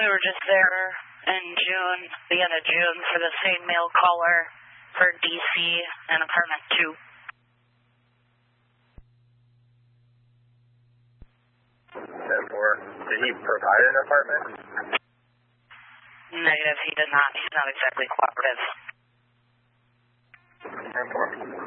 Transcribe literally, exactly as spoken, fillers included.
We were just there in June, the end of June, for the same mail caller for D C and apartment two. ten four. Did he provide an apartment? Negative, he did not. He's not exactly cooperative. ten four.